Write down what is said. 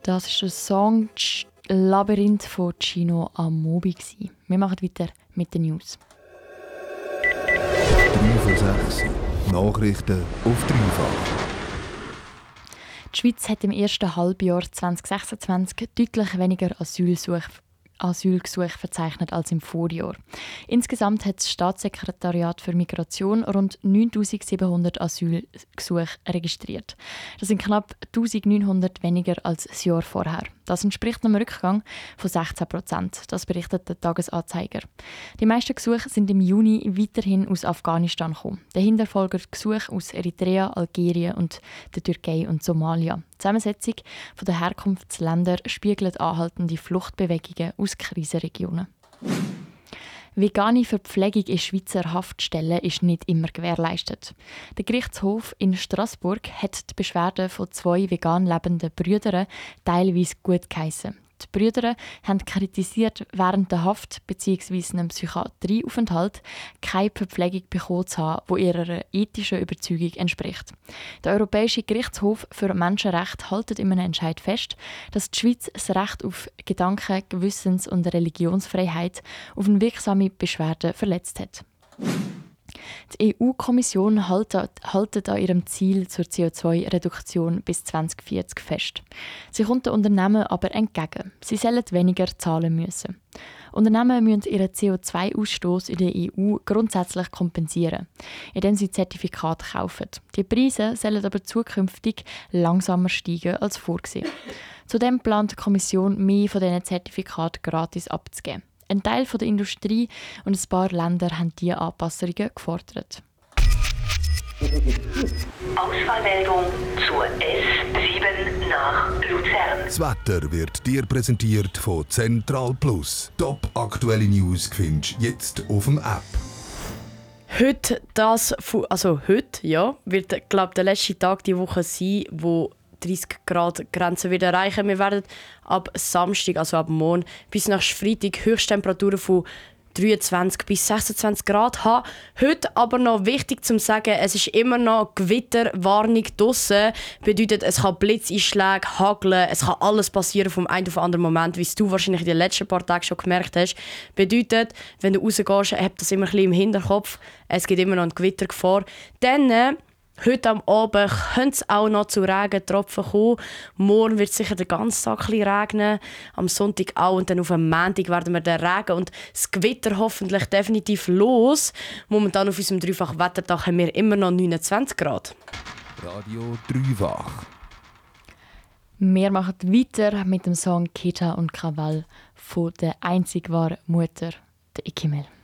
Das ist der Song «Labyrinth» von Gino Amobi. Wir machen weiter mit den News. 3 von 6 Nachrichten auf dreifach. Die Schweiz hat im ersten Halbjahr 2026 deutlich weniger Asylgesuche verzeichnet als im Vorjahr. Insgesamt hat das Staatssekretariat für Migration rund 9'700 Asylgesuche registriert. Das sind knapp 1'900 weniger als das Jahr vorher. Das entspricht einem Rückgang von 16%. Das berichtet der Tagesanzeiger. Die meisten Gesuche sind im Juni weiterhin aus Afghanistan gekommen. Dahinter folgen Gesuche aus Eritrea, Algerien und der Türkei und Somalia. Die Zusammensetzung der Herkunftsländer spiegelt anhaltende Fluchtbewegungen aus Krisenregionen. Vegane Verpflegung in Schweizer Haftstellen ist nicht immer gewährleistet. Der Gerichtshof in Straßburg hat die Beschwerden von 2 vegan lebenden Brüdern teilweise gut geheissen. Die Brüder haben kritisiert, während der Haft bzw. einem Psychiatrieaufenthalt keine Verpflegung bekommen zu haben, die ihrer ethischen Überzeugung entspricht. Der Europäische Gerichtshof für Menschenrechte hält in einem Entscheid fest, dass die Schweiz das Recht auf Gedanken-, Gewissens- und Religionsfreiheit auf eine wirksame Beschwerde verletzt hat. Die EU-Kommission hält an ihrem Ziel zur CO2-Reduktion bis 2040 fest. Sie kommt den Unternehmen aber entgegen. Sie sollen weniger zahlen müssen. Unternehmen müssen ihren CO2-Ausstoß in der EU grundsätzlich kompensieren, indem sie Zertifikate kaufen. Die Preise sollen aber zukünftig langsamer steigen als vorgesehen. Zudem plant die Kommission, mehr von diesen Zertifikaten gratis abzugeben. Ein Teil der Industrie und ein paar Länder haben diese Anpassungen gefordert. Auswahlmeldung zur S7 nach Luzern. Das Wetter wird dir präsentiert von Central Plus. Top aktuelle News findest du jetzt auf dem App. Heute, wird, glaube ich, der letzte Tag die Woche sein, wo 30 Grad Grenze wieder erreichen. Wir werden ab Samstag, also ab morgen, bis nach Freitag Höchsttemperaturen von 23 bis 26 Grad haben. Heute aber noch wichtig zu sagen, es ist immer noch Gewitterwarnung draussen. Bedeutet, es kann Blitzeinschläge, Hageln, es kann alles passieren vom einen auf den anderen Moment, wie du wahrscheinlich in den letzten paar Tagen schon gemerkt hast. Bedeutet, wenn du rausgehst, hab das immer ein bisschen im Hinterkopf. Es gibt immer noch eine Gewittergefahr. Dann heute am Abend könnte es auch noch zu Regentropfen kommen. Morgen wird es sicher den ganzen Tag ein bisschen regnen. Am Sonntag auch. Und dann auf dem Montag werden wir den Regen und das Gewitter hoffentlich definitiv los. Momentan auf unserem Dreifach-Wetterdach haben wir immer noch 29 Grad. Radio Dreifach. Wir machen weiter mit dem Song «Kita und Krawall» von der einzig wahren Mutter, der Ikimel.